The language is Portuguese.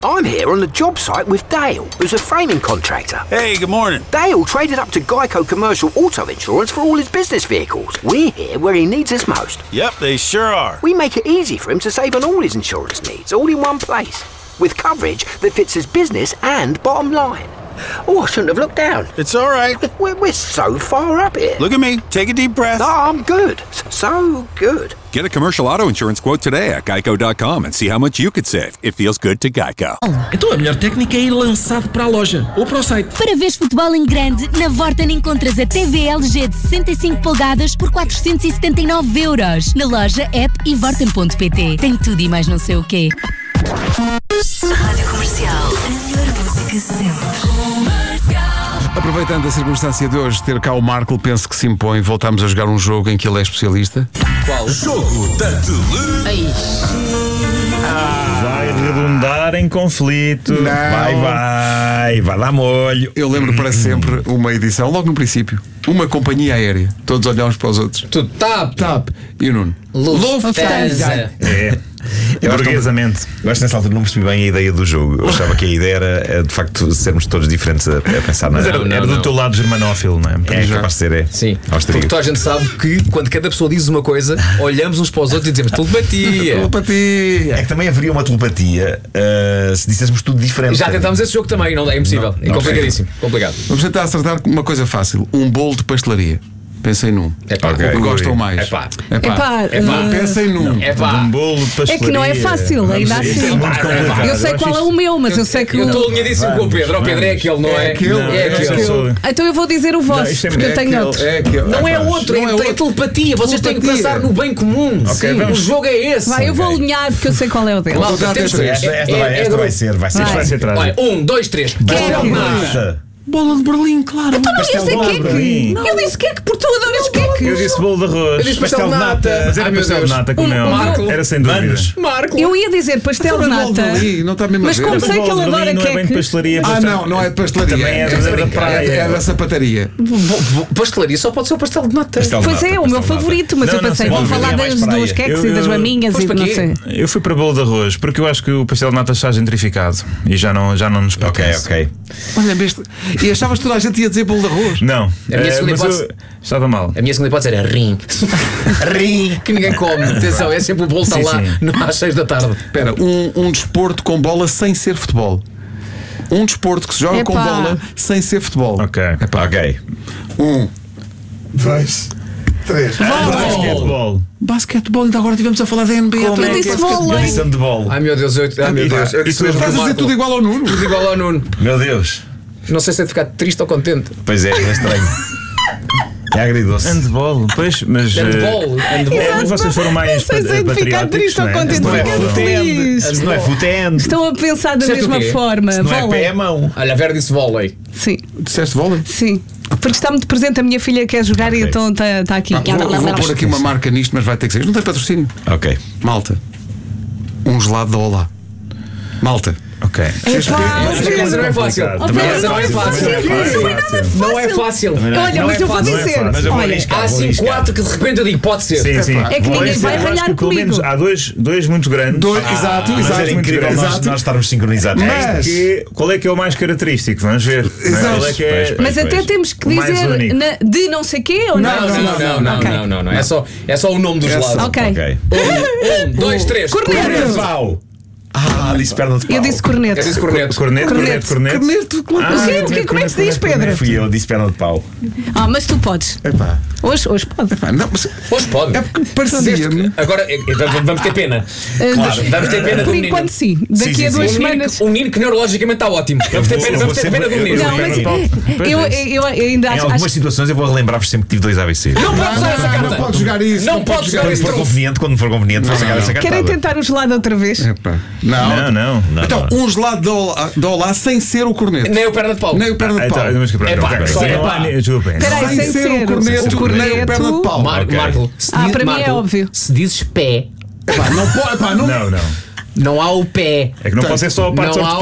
I'm here on the job site with Dale, who's a framing contractor. Hey, good morning. Dale traded up to Geico Commercial Auto Insurance for all his business vehicles. We're here where he needs us most. Yep, they sure are. We make it easy for him to save on all his insurance needs, all in one place, with coverage that fits his business and bottom line. Oh, I shouldn't have looked down. It's all right. We're so far up here. Look at me. Take a deep breath. No, I'm good. So good. Get a commercial auto insurance quote today at geico.com and see how much you could save. It feels good to Geico. Então a melhor técnica é ir lançado para a loja ou para o site. Para ver futebol em grande, na Vorten encontras a TV LG de 65 polegadas por 479€. Na loja, app e vorten.pt. Tem tudo e mais não sei o quê. Rádio Comercial. A melhor música sempre. Aproveitando a circunstância de hoje ter cá o Marco, penso que se impõe. Voltamos a jogar um jogo em que ele é especialista. Qual? Jogo da Tele. Vai redundar em conflito. Não. Vai dar molho. Eu lembro para sempre uma edição, logo no princípio, uma companhia aérea. Todos olhamos para os outros. Tu TAP. E o Nuno? Lufthansa. Burguesamente. Gosto nessa altura, não percebi bem a ideia do jogo. Eu achava que a ideia era de facto sermos todos diferentes a pensar na. Mas era do teu lado germanófilo, não é? É capaz de ser, é. Sim, Austríaco. porque toda a gente sabe que quando cada pessoa diz uma coisa, olhamos uns para os outros e dizemos telepatia. Telepatia. É que também haveria uma telepatia se dissessemos tudo diferente. Já tentámos esse jogo também, não é impossível. É complicadíssimo. Complicado. Vamos tentar acertar com uma coisa fácil: um bolo de pastelaria. Pensem num. Epá. O que gostam mais? Epá. Pensem num. Epá. Um bolo de pastelaria. É que não é fácil, ainda Isso assim. é muito complicado. Eu sei qual é o meu, mas eu sei que Eu o. estou alinhadíssimo com o Pedro. O Pedro é aquele, não é? É aquele. É aquele. Então eu vou dizer o vosso, isto é porque eu aquele. tenho outro. Não é outro, é telepatia. Vocês têm que pensar no bem comum. Ok, O jogo é esse. Vai, eu vou alinhar porque eu sei qual é o dele. Malta, temos que- Esta vai ser. Isto vai ser trágico. Olha, 1, 2, 3. Bola de Berlim, claro. Então não Pastel disse de queque. Berlim. Eu disse queque por tu adoras queque. Eu disse bolo de arroz. Eu disse pastel de nata. Mas era Ai, meu pastel de Deus. nata, como não? Marco. Era sem dúvida. Marco. Eu ia dizer pastel de nata, Não está mesmo mas a ver. como sei que ele Bolo de adora Berlim não é bem de queque. pastelaria. Não é de pastelaria. Também é da praia. É da sapataria. Pastelaria só pode ser o pastel de nata. Pois é, o meu favorito, mas Não, eu não pensei, sei. vou Bolo de falar Berlim é mais dos praia. queques e das maminhas Foste e para não quê? sei. Eu fui para bolo de arroz porque eu acho que o pastel de nata está gentrificado e já não nos pertence. Ok. Olha, e achavas que toda a gente ia dizer bolo de arroz? Não, A minha segunda mas hipótese- estava mal. A minha segunda hipótese era rim. Rim. Que ninguém come. Atenção, é sempre o bolo está Sim, lá sim. às 6 da tarde. Espera, um desporto com bola sem ser futebol. Um desporto que se joga com Epá. bola sem ser futebol. Ok. Ok. 1, 2, 3. Basquetebol. Basquetebol, ainda agora estivemos a falar da NBA. Eu disse vôlei. Edição de bola. Ai meu Deus, eu disse mesmo Estás que a o dizer Marco. tudo igual ao Nuno? Tudo igual ao Nuno. Meu Deus. Não sei se é de ficar triste ou contente. Pois é estranho. É agridoce. Handball, pois, mas. Handball. Mas vocês foram mais Não sei se é de ficar patrióticos, triste ou não é? contente. Não é Fica fute-hand. feliz. Não é fute-hand. Estão a pensar da Certo o mesma quê? forma. Não é pé, Vôlei. é mão. Olha, a Vera disse vôlei. Sim, Disseste vôlei? sim. Porque está muito presente, a minha filha quer jogar e então está aqui. Vou pôr aqui uma marca nisto, mas vai ter que ser. Isto não tem patrocínio. Ok. Malta. Um gelado da Olá. Malta. Ok. Mas não é fácil. Mas não é fácil. Não é fácil. Olha, mas eu vou dizer. Mas eu vou Olha, arriscar. Há assim 4 que de repente eu digo, pode ser. Sim, sim. É que Vou ninguém arriscar. vai Eu acho ralhar que pelo menos comigo. há dois muito grandes. Exato, Mas era incrível exato. nós estarmos sincronizados. Mas- Qual é que é o mais característico? Vamos ver. Qual é que é? Mas até temos que O mais dizer único. de não sei quê ou não? Não. É só o nome dos lados. Ok. Ok. 1, 2, 3. Corneto. Pau. Disse perna de pau. Eu disse corneto. Eu disse corneto. Corneto. Corneto, claro. Como é que se diz, Pedro? Fui eu, disse perna de pau. Mas tu podes. Epá. Hoje pode. Epá, não, mas Hoje pode. é porque parecia-me. Agora, vamos ter pena. Claro, vamos ter pena do Por menino. enquanto, sim. Daqui a sim, 2 sim. semanas. Um menino que neurologicamente está ótimo. Vamos ter pena do menino. Não, mas eu ainda Em acho. algumas situações eu vou relembrar-vos sempre que tive 2 AVCs. Não pode usar essa carta. Não pode jogar isso. Não pode jogar Quando esse for trunfo. conveniente, vou sacar essa Querem cartada. tentar o gelado outra vez? Epá. Não. Não. Então, um gelado da Olá sem ser o corneto. Nem o perna de pau. Nem o perna de pau. Então, mas que pronto, Epá, ok. só Não epá. há nem- desculpem. Peraí, Sem ser o corneto, nem o perna de pau. Marco, para mim é óbvio. Se dizes pé, Epá, não pode. Epá, não. Não. não há o pé. É que não pode ser só a parte Não há